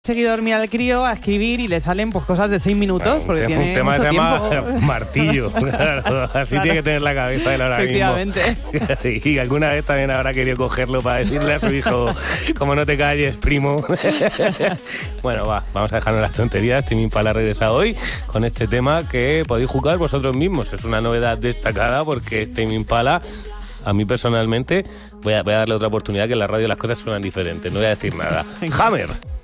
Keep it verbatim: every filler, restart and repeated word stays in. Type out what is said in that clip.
seguido dormir al crío a escribir y le salen pues cosas de seis minutos. Un, porque tema, tiene un tema mucho se llama tiempo. martillo. Claro, así Claro. tiene que tener la cabeza él ahora mismo. Efectivamente. Y alguna vez también habrá querido cogerlo para decirle a su hijo, como no te calles, primo. Bueno, va, vamos a dejarnos las tonterías. Tame Impala ha regresado hoy con este tema que podéis jugar vosotros mismos. Es una novedad destacada porque Tame Impala, a mí personalmente, voy a, voy a darle otra oportunidad, que en la radio las cosas suenan diferentes. No voy a decir nada. Hammer.